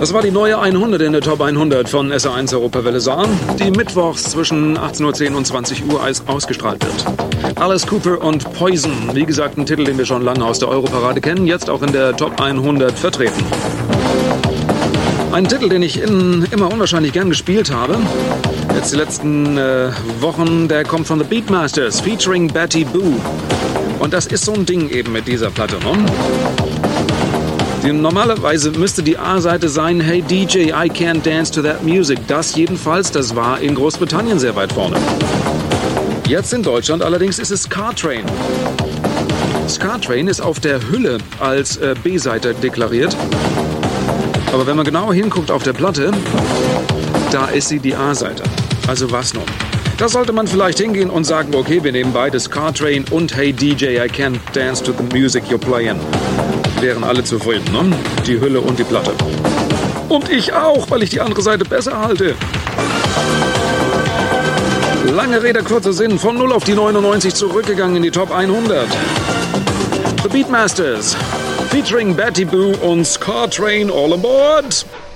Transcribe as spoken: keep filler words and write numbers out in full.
Das war die neue hundert in der Top hundert von S R eins Europawelle Saar, die mittwochs zwischen achtzehn Uhr zehn und zwanzig Uhr ausgestrahlt wird. Alice Cooper und Poison, wie gesagt, ein Titel, den wir schon lange aus der Europarade kennen, jetzt auch in der Top hundert vertreten. Ein Titel, den ich in, immer unwahrscheinlich gern gespielt habe, jetzt die letzten äh, Wochen, der kommt von The Beatmasters, featuring Betty Boo. Und das ist so ein Ding eben mit dieser Platte, ne? Die, normalerweise müsste die A-Seite sein, Hey D J, I can't dance to that music. Das jedenfalls, das war in Großbritannien sehr weit vorne. Jetzt in Deutschland allerdings ist es Car Train. Car Train ist auf der Hülle als äh, B-Seite deklariert. Aber wenn man genau hinguckt auf der Platte, da ist sie die A-Seite. Also was nun? Da sollte man vielleicht hingehen und sagen, okay, wir nehmen beides, Car Train und Hey D J, I can't dance to the music you're playing. Wären alle zufrieden, ne? Die Hülle und die Platte. Und ich auch, weil ich die andere Seite besser halte. Lange Rede, kurzer Sinn. Von null auf die neunundneunzig zurückgegangen in die Top hundert. The Beatmasters, featuring Betty Boo und Car Train, all aboard!